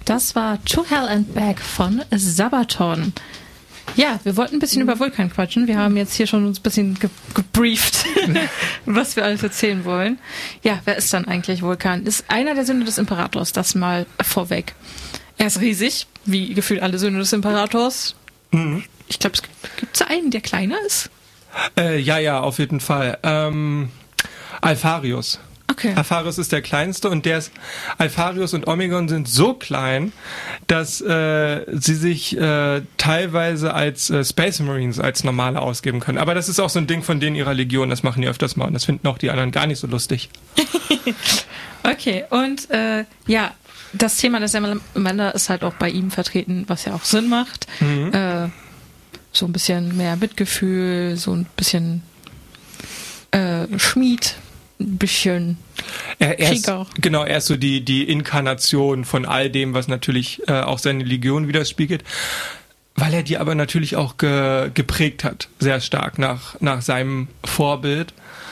Das war To Hell and Back von Sabaton. Ja, wir wollten ein bisschen über Vulkan quatschen. Wir haben jetzt hier schon uns ein bisschen gebrieft, was wir alles erzählen wollen. Ja, wer ist dann eigentlich Vulkan? Ist einer der Söhne des Imperators, das mal vorweg. Er ist riesig, wie gefühlt alle Söhne des Imperators. Mhm. Ich glaube, es gibt einen, der kleiner ist. Ja, auf jeden Fall. Alpharius. Okay. Alpharius ist der kleinste und Alpharius und Omegon sind so klein, dass sie sich teilweise als Space Marines als normale ausgeben können. Aber das ist auch so ein Ding von denen ihrer Legion, das machen die öfters mal und das finden auch die anderen gar nicht so lustig. Okay, und das Thema der Salamander ist halt auch bei ihm vertreten, was ja auch Sinn macht. Mhm. So ein bisschen mehr Mitgefühl, so ein bisschen Schmied, ein bisschen Krieger. Er ist so die Inkarnation von all dem, was natürlich auch seine Legion widerspiegelt, weil er die aber natürlich auch geprägt hat, sehr stark nach seinem Vorbild.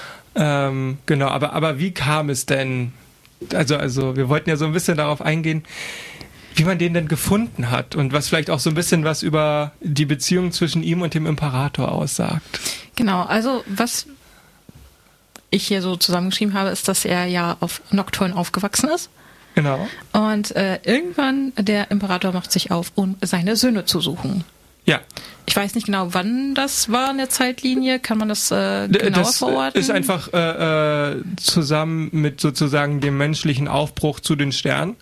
Aber wie kam es denn? Also wir wollten ja so ein bisschen darauf eingehen, wie man den denn gefunden hat und was vielleicht auch so ein bisschen was über die Beziehung zwischen ihm und dem Imperator aussagt. Genau, also was ich hier so zusammengeschrieben habe, ist, dass er ja auf Nocturne aufgewachsen ist. Genau. Und irgendwann der Imperator macht sich auf, um seine Söhne zu suchen. Ja. Ich weiß nicht genau, wann das war in der Zeitlinie. Kann man das genauer verorten? Das ist einfach zusammen mit sozusagen dem menschlichen Aufbruch zu den Sternen.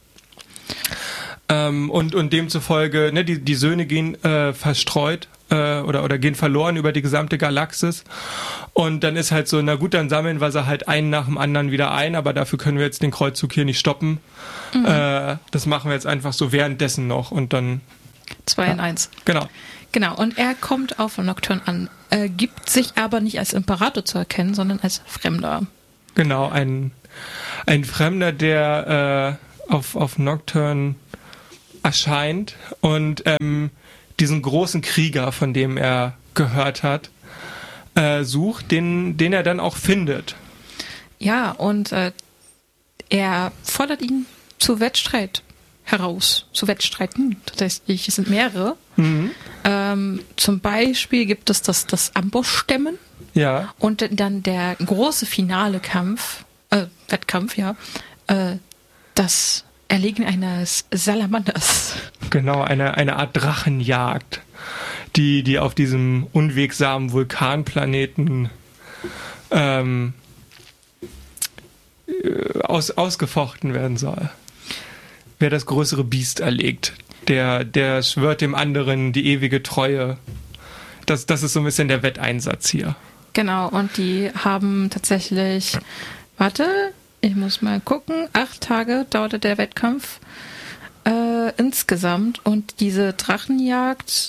Und demzufolge, ne, die Söhne gehen verstreut oder gehen verloren über die gesamte Galaxis. Und dann ist halt so, na gut, dann sammeln wir sie halt einen nach dem anderen wieder ein, aber dafür können wir jetzt den Kreuzzug hier nicht stoppen. Mhm. Das machen wir jetzt einfach so währenddessen noch und dann 2 in 1. Genau, und er kommt auf Nocturne an, gibt sich aber nicht als Imperator zu erkennen, sondern als Fremder. Genau, ein Fremder, der auf Nocturne erscheint und diesen großen Krieger, von dem er gehört hat, sucht, den er dann auch findet. Ja, und er fordert ihn zu Wettstreit heraus, zu Wettstreiten. Tatsächlich, es sind mehrere. Mhm. Zum Beispiel gibt es das Amboss-Stemmen. Ja. Und dann der große finale Wettkampf, das Erlegen eines Salamanders. Genau, eine Art Drachenjagd, die auf diesem unwegsamen Vulkanplaneten ausgefochten werden soll. Wer das größere Biest erlegt, der schwört dem anderen die ewige Treue. Das ist so ein bisschen der Wetteinsatz hier. Genau, und die haben tatsächlich, ich muss mal gucken, 8 Tage dauerte der Wettkampf insgesamt und diese Drachenjagd,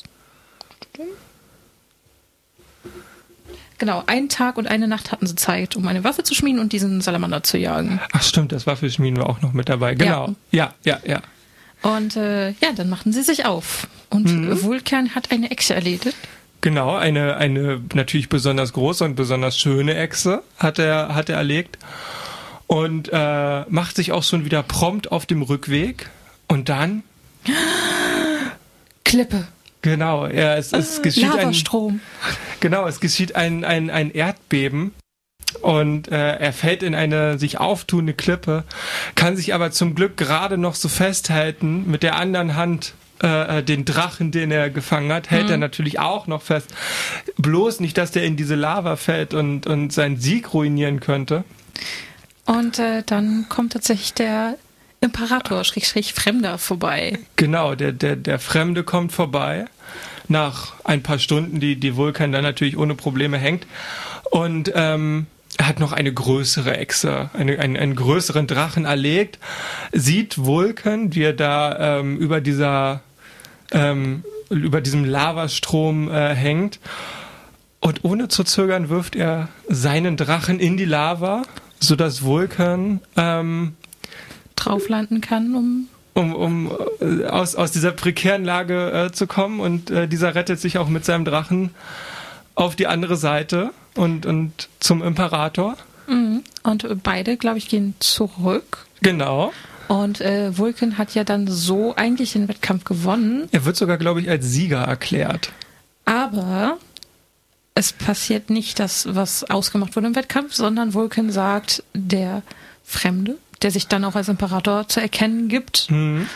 genau, 1 Tag und 1 Nacht hatten sie Zeit, um eine Waffe zu schmieden und diesen Salamander zu jagen. Ach stimmt, das Waffenschmieden war auch noch mit dabei, genau. Ja. Und dann machten sie sich auf und Vulkan hat eine Echse erledigt. Genau, eine natürlich besonders große und besonders schöne Echse hat er erlegt. Und macht sich auch schon wieder prompt auf dem Rückweg. Und dann Klippe. Genau, es geschieht Lavastrom. Es geschieht ein Erdbeben. Und er fällt in eine sich auftuende Klippe, kann sich aber zum Glück gerade noch so festhalten, mit der anderen Hand den Drachen, den er gefangen hat, hält er natürlich auch noch fest. Bloß nicht, dass der in diese Lava fällt und seinen Sieg ruinieren könnte. Und dann kommt tatsächlich der Imperator, Fremder vorbei. Genau, der Fremde kommt vorbei. Nach ein paar Stunden, die Vulkan dann natürlich ohne Probleme hängt. Und er hat noch eine größere Echse, einen größeren Drachen erlegt. Sieht Vulkan, wie er da über diesem Lavastrom hängt. Und ohne zu zögern wirft er seinen Drachen in die Lava, sodass Vulkan drauf landen kann, um aus dieser prekären Lage zu kommen. Und dieser rettet sich auch mit seinem Drachen auf die andere Seite und zum Imperator. Und beide, glaube ich, gehen zurück. Genau. Und Vulcan hat ja dann so eigentlich den Wettkampf gewonnen. Er wird sogar, glaube ich, als Sieger erklärt. Aber es passiert nicht das, was ausgemacht wurde im Wettkampf, sondern Vulcan sagt, der Fremde, der sich dann auch als Imperator zu erkennen gibt,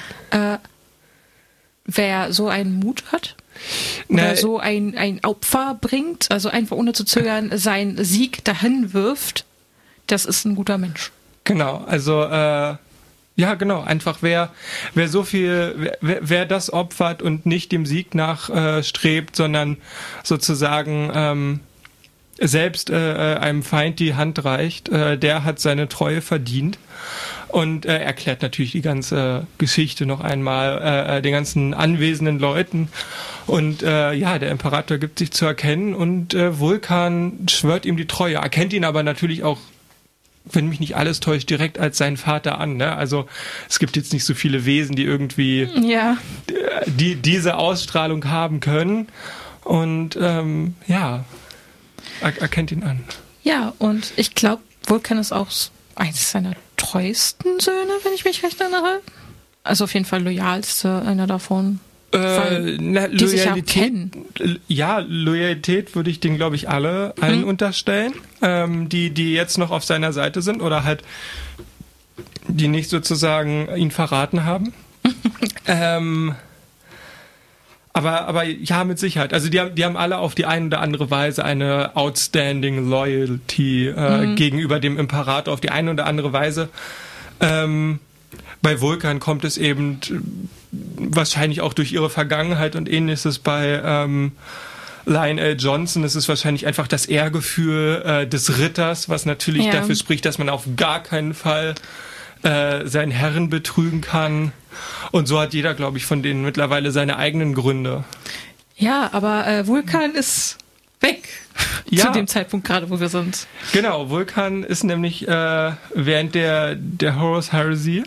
wer so einen Mut hat, oder so ein Opfer bringt, also einfach ohne zu zögern seinen Sieg dahin wirft, das ist ein guter Mensch. Genau, also ja, genau, einfach wer so viel, wer das opfert und nicht dem Sieg nachstrebt, sondern sozusagen selbst einem Feind die Hand reicht, der hat seine Treue verdient. Und erklärt natürlich die ganze Geschichte noch einmal den ganzen anwesenden Leuten. Und ja, der Imperator gibt sich zu erkennen und Vulcan schwört ihm die Treue, erkennt ihn aber natürlich auch, wenn mich nicht alles täuscht, direkt als seinen Vater an. Ne? Also es gibt jetzt nicht so viele Wesen, die irgendwie die diese Ausstrahlung haben können. Und ja, erkennt ihn an. Ja, und ich glaube, Vulcan ist auch eines seiner treuesten Söhne, wenn ich mich recht erinnere. Also auf jeden Fall loyalste einer davon. Die sich ja kennen. Ja, Loyalität würde ich denen, glaube ich, allen unterstellen, die jetzt noch auf seiner Seite sind oder halt die nicht sozusagen ihn verraten haben. Aber ja, mit Sicherheit. Also die haben alle auf die eine oder andere Weise eine outstanding Loyalty gegenüber dem Imperator auf die eine oder andere Weise. Bei Vulcan kommt es eben wahrscheinlich auch durch ihre Vergangenheit und ähnliches bei Lionel Johnson. Es ist wahrscheinlich einfach das Ehrgefühl des Ritters, was natürlich dafür spricht, dass man auf gar keinen Fall seinen Herren betrügen kann. Und so hat jeder, glaube ich, von denen mittlerweile seine eigenen Gründe. Ja, aber Vulcan ist weg zu dem Zeitpunkt gerade, wo wir sind. Genau, Vulcan ist nämlich während der Horus Heresy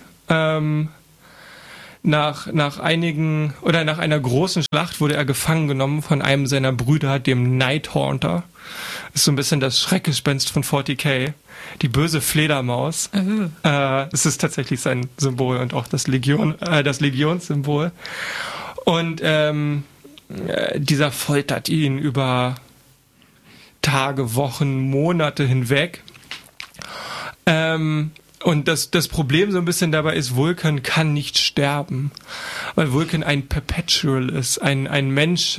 nach einer großen Schlacht wurde er gefangen genommen von einem seiner Brüder, dem Nighthaunter. Das ist so ein bisschen das Schreckgespenst von 40k. Die böse Fledermaus. Es ist tatsächlich sein Symbol und auch das Legionssymbol. Und dieser foltert ihn über Tage, Wochen, Monate hinweg. Und das Problem so ein bisschen dabei ist, Vulcan kann nicht sterben, weil Vulcan ein Perpetual ist, ein Mensch,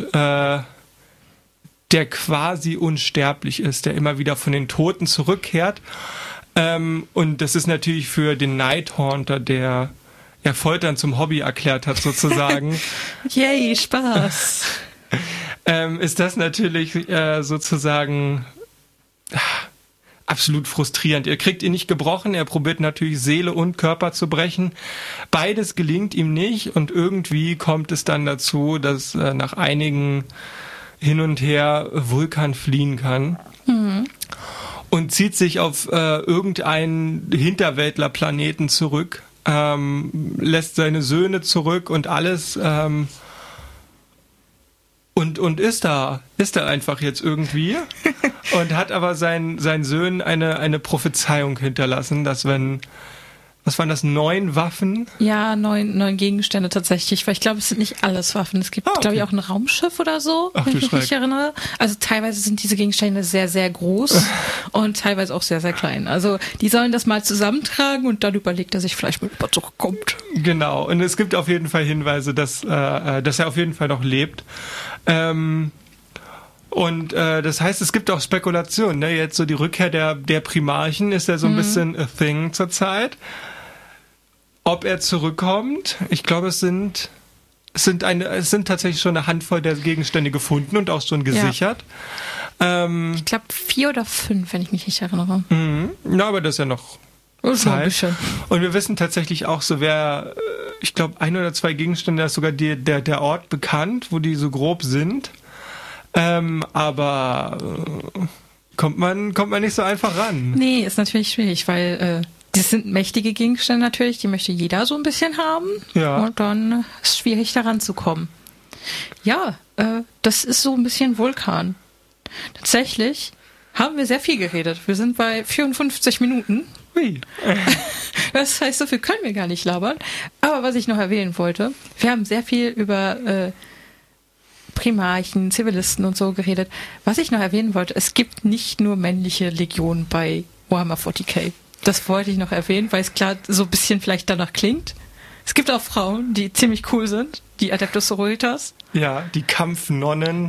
der quasi unsterblich ist, der immer wieder von den Toten zurückkehrt. Und das ist natürlich für den Nighthaunter, der Foltern zum Hobby erklärt hat, sozusagen. Yay, Spaß! Ist das natürlich sozusagen absolut frustrierend. Er kriegt ihn nicht gebrochen, er probiert natürlich Seele und Körper zu brechen. Beides gelingt ihm nicht und irgendwie kommt es dann dazu, dass nach einigen hin und her Vulcan fliehen kann und zieht sich auf irgendeinen Hinterwäldlerplaneten zurück, lässt seine Söhne zurück und alles und ist da einfach jetzt irgendwie und hat aber seinen Söhnen eine Prophezeiung hinterlassen, dass was waren das, 9 Waffen? Ja, 9 Gegenstände tatsächlich, weil ich glaube, es sind nicht alles Waffen. Es gibt, glaube ich, auch ein Raumschiff oder so, wenn ich mich erinnere. Also teilweise sind diese Gegenstände sehr, sehr groß und teilweise auch sehr, sehr klein. Also die sollen das mal zusammentragen und dann überlegt er sich vielleicht mal, was zurückkommt. Genau, und es gibt auf jeden Fall Hinweise, dass er auf jeden Fall noch lebt. Und das heißt, es gibt auch Spekulationen. Ne? Jetzt so die Rückkehr der Primarchen ist ja so ein bisschen a thing zurzeit. Ob er zurückkommt, ich glaube, es sind tatsächlich schon eine Handvoll der Gegenstände gefunden und auch schon gesichert. Ja. Ich glaube 4 oder 5, wenn ich mich nicht erinnere. Na, aber das ist ja noch Zeit. Und wir wissen tatsächlich auch so, ich glaube 1 oder 2 Gegenstände, da ist sogar der Ort bekannt, wo die so grob sind. Aber kommt man nicht so einfach ran. Nee, ist natürlich schwierig, weil das sind mächtige Gegenstände natürlich, die möchte jeder so ein bisschen haben. Ja. Und dann ist es schwierig, da ranzukommen. Ja, das ist so ein bisschen Vulkan. Tatsächlich haben wir sehr viel geredet. Wir sind bei 54 Minuten. Hui. Das heißt, so viel können wir gar nicht labern. Aber was ich noch erwähnen wollte, wir haben sehr viel über Primarchen, Zivilisten und so geredet. Was ich noch erwähnen wollte, es gibt nicht nur männliche Legionen bei Warhammer 40k. Das wollte ich noch erwähnen, weil es klar so ein bisschen vielleicht danach klingt. Es gibt auch Frauen, die ziemlich cool sind, die Adeptus Sororitas. Ja, die Kampfnonnen,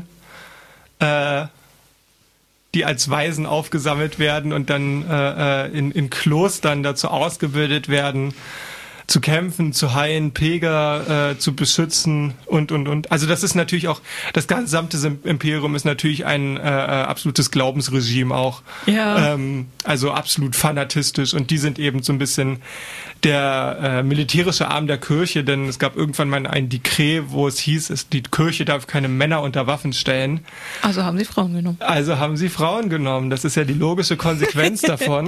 die als Waisen aufgesammelt werden und dann in Klostern dazu ausgebildet werden, zu kämpfen, zu heilen, Pilger zu beschützen und. Also das ist natürlich auch, das gesamte Imperium ist natürlich ein absolutes Glaubensregime auch. Ja. Also absolut fanatistisch und die sind eben so ein bisschen der militärische Arm der Kirche, denn es gab irgendwann mal ein Dekret, wo es hieß, die Kirche darf keine Männer unter Waffen stellen. Also haben sie Frauen genommen. Das ist ja die logische Konsequenz davon.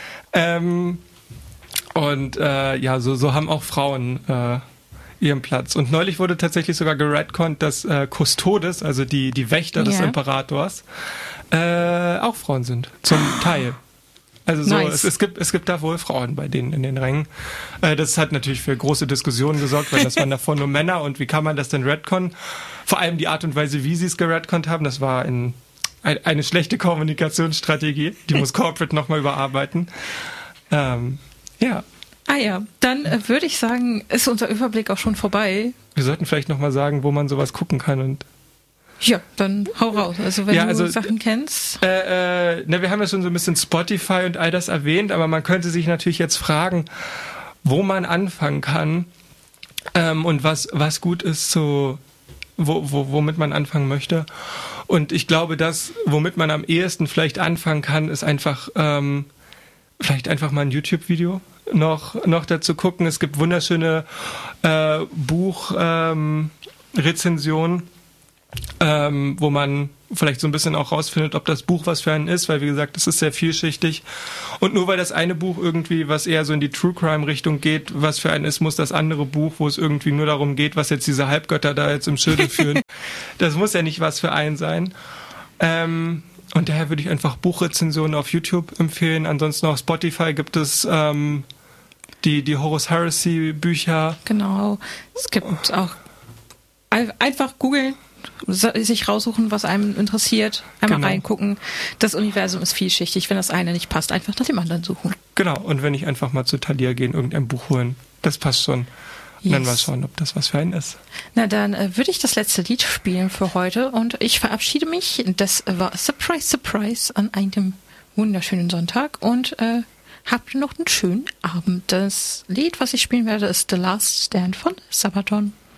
So haben auch Frauen ihren Platz. Und neulich wurde tatsächlich sogar geredconnt, dass Custodes, also die Wächter des Imperators, auch Frauen sind, zum Teil. Also so, nice. es gibt da wohl Frauen bei denen in den Rängen. Das hat natürlich für große Diskussionen gesorgt, weil das waren davor nur Männer und wie kann man das denn redconnen? Vor allem die Art und Weise, wie sie es geredconnt haben, das war eine schlechte Kommunikationsstrategie. Die muss Corporate nochmal überarbeiten. Ja. Ah ja, dann würde ich sagen, ist unser Überblick auch schon vorbei. Wir sollten vielleicht nochmal sagen, wo man sowas gucken kann. Und ja, dann hau raus. Also wenn du Sachen kennst. Wir haben ja schon so ein bisschen Spotify und all das erwähnt, aber man könnte sich natürlich jetzt fragen, wo man anfangen kann und was gut ist, womit man anfangen möchte. Und ich glaube, das, womit man am ehesten vielleicht anfangen kann, ist einfach vielleicht einfach mal ein YouTube-Video noch dazu gucken. Es gibt wunderschöne Buchrezensionen, wo man vielleicht so ein bisschen auch rausfindet, ob das Buch was für einen ist, weil wie gesagt, es ist sehr vielschichtig. Und nur weil das eine Buch irgendwie, was eher so in die True-Crime-Richtung geht, was für einen ist, muss das andere Buch, wo es irgendwie nur darum geht, was jetzt diese Halbgötter da jetzt im Schilde führen, das muss ja nicht was für einen sein. Und daher würde ich einfach Buchrezensionen auf YouTube empfehlen. Ansonsten auf Spotify gibt es die Horus Heresy Bücher. Genau. Es gibt auch einfach googeln, sich raussuchen, was einem interessiert, einmal reingucken. Das Universum ist vielschichtig. Wenn das eine nicht passt, einfach nach dem anderen suchen. Genau. Und wenn nicht einfach mal zu Thalia gehen, irgendein Buch holen. Das passt schon. Yes. Dann mal schauen, ob das was für einen ist. Na dann würde ich das letzte Lied spielen für heute und ich verabschiede mich. Das war Surprise, Surprise an einem wunderschönen Sonntag und habt noch einen schönen Abend. Das Lied, was ich spielen werde, ist The Last Stand von Sabaton.